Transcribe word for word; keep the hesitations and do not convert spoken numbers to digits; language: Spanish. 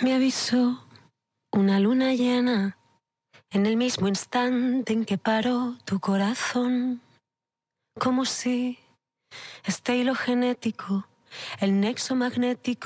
Me avisó una luna llena en el mismo instante en que paró tu corazón. Como si este hilo genético, el nexo magnético